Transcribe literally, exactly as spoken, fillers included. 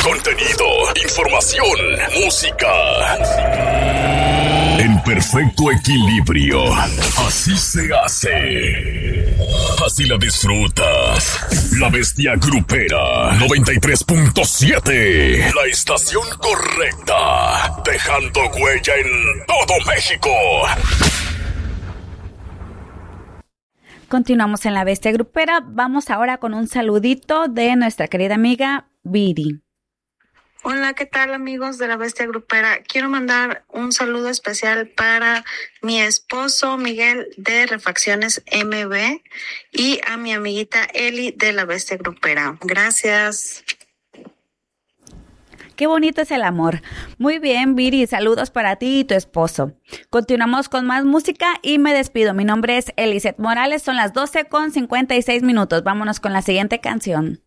Contenido, información, música. En perfecto equilibrio. Así se hace. Así la disfrutas. La Bestia Grupera noventa y tres punto siete. La estación correcta. Dejando huella en todo México. Continuamos en La Bestia Grupera. Vamos ahora con un saludito de nuestra querida amiga Viri. Hola, ¿qué tal amigos de La Bestia Grupera? Quiero mandar un saludo especial para mi esposo Miguel de Refacciones M B y a mi amiguita Eli de La Bestia Grupera. Gracias. Qué bonito es el amor. Muy bien, Viri, saludos para ti y tu esposo. Continuamos con más música y me despido. Mi nombre es Eliseth Morales, son las doce con cincuenta y seis minutos. Vámonos con la siguiente canción.